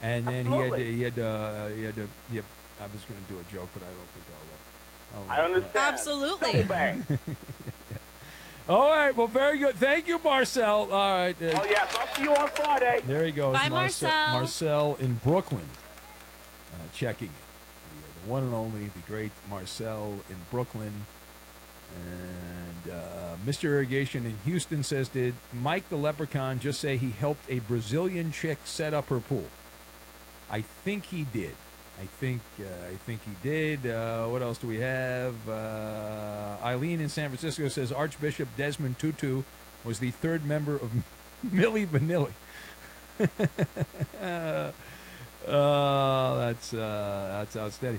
And then Absolutely. he had to. Yep. I was going to do a joke, but I don't think I'll. I understand. Absolutely. Double bang. All right. Well, very good. Thank you, Marcel. All right. Oh, yeah. Talk to you on Friday. There he goes. Bye, Marcel. Marcel in Brooklyn, checking it. The one and only, the great Marcel in Brooklyn. And Mr. Irrigation in Houston says, did Mike the Leprechaun just say he helped a Brazilian chick set up her pool? I think he did. I think he did. What else do we have? Eileen in San Francisco says Archbishop Desmond Tutu was the third member of Milli Vanilli. That's outstanding.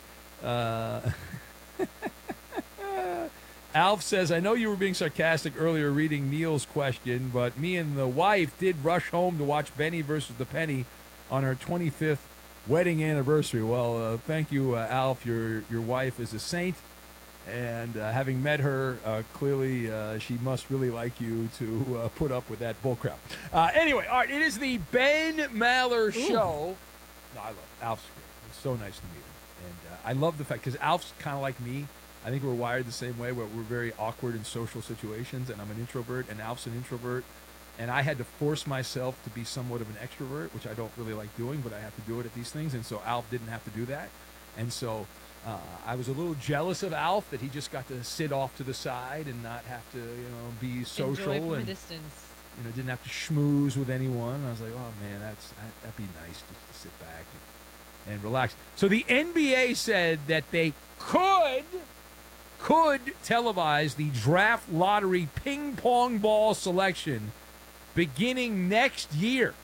Alf says, I know you were being sarcastic earlier reading Neil's question, but me and the wife did rush home to watch Benny versus the Penny on our 25th wedding anniversary. Well, thank you, Alf. Your wife is a saint, and having met her, clearly she must really like you to put up with that bullcrap. Anyway, all right, it is the Ben Maller Show. No, I love it. Alf's great. It's so nice to meet him. And I love the fact, because Alf's kind of like me. I think we're wired the same way, where we're very awkward in social situations, and I'm an introvert, and Alf's an introvert. And I had to force myself to be somewhat of an extrovert, which I don't really like doing, but I have to do it at these things. And so Alf didn't have to do that. And so I was a little jealous of Alf that he just got to sit off to the side and not have to, be social. Enjoy from and a distance. didn't have to schmooze with anyone. I was like, oh man, that'd be nice just to sit back and relax. So the NBA said that they could televise the draft lottery ping pong ball selection beginning next year.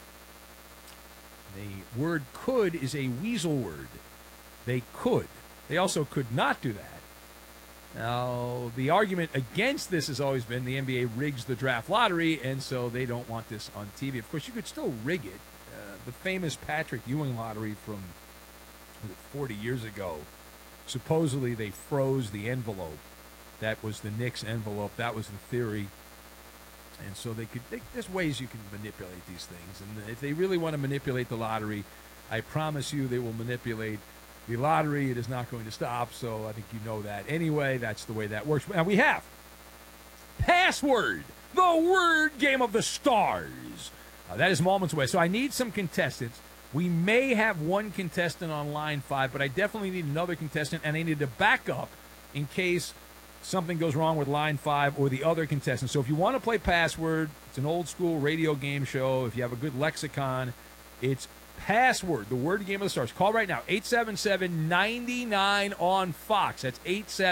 The word could is a weasel word. They could. They also could not do that. Now, the argument against this has always been the NBA rigs the draft lottery, and so they don't want this on TV. Of course, you could still rig it. The famous Patrick Ewing lottery from 40 years ago, supposedly they froze the envelope. That was the Knicks envelope. That was the theory. And so there's ways you can manipulate these things. And if they really want to manipulate the lottery, I promise you they will manipulate the lottery. It is not going to stop, so I think you know that. Anyway, that's the way that works. Now we have Password, the word game of the stars. That is moments away. So I need some contestants. We may have one contestant on line 5, but I definitely need another contestant, and I need a backup in case something goes wrong with line 5 or the other contestant. So if you want to play Password, it's an old school radio game show. If you have a good lexicon, it's Password, the word game of the stars. Call right now, 877-99 on Fox. That's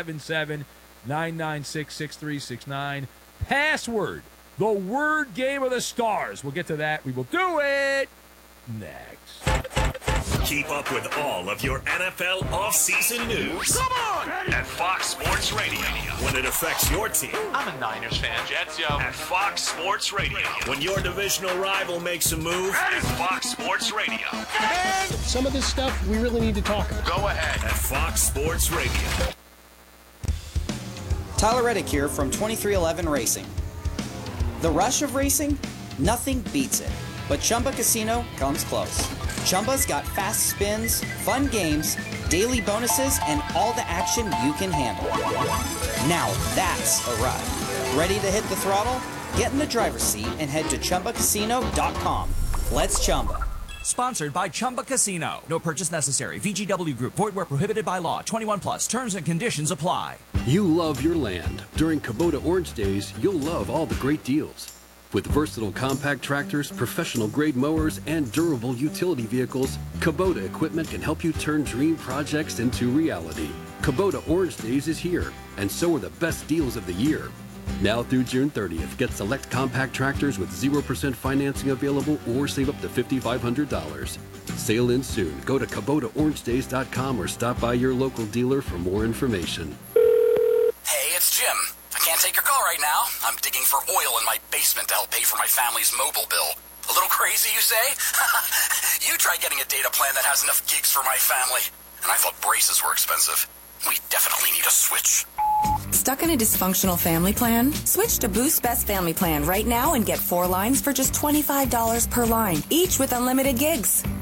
877-996-6369. Password, the word game of the stars. We'll get to that. We will do it next. Keep up with all of your NFL offseason news. Come on! At Fox Sports Radio. When it affects your team. I'm a Niners fan. Jets, yo. At Fox Sports Radio. When your divisional rival makes a move. At Fox Sports Radio. And some of this stuff we really need to talk about. Go ahead. At Fox Sports Radio. Tyler Reddick here from 2311 Racing. The rush of racing? Nothing beats it. But Chumba Casino comes close. Chumba's got fast spins, fun games, daily bonuses, and all the action you can handle. Now that's a ride. Ready to hit the throttle? Get in the driver's seat and head to ChumbaCasino.com. Let's Chumba. Sponsored by Chumba Casino. No purchase necessary. VGW Group. Void where prohibited by law. 21 plus. Terms and conditions apply. You love your land. During Kubota Orange Days, you'll love all the great deals. With versatile compact tractors, professional-grade mowers, and durable utility vehicles, Kubota equipment can help you turn dream projects into reality. Kubota Orange Days is here, and so are the best deals of the year. Now through June 30th, get select compact tractors with 0% financing available or save up to $5,500. Sale ends soon. Go to KubotaOrangeDays.com or stop by your local dealer for more information. Hey, it's Jim. I can't take your call right now. I'm digging for oil in my basement to help pay for my family's mobile bill. A little crazy, you say? You try getting a data plan that has enough gigs for my family. And I thought braces were expensive. We definitely need a switch. Stuck in a dysfunctional family plan? Switch to Boost Best Family Plan right now and get 4 lines for just $25 per line, each with unlimited gigs.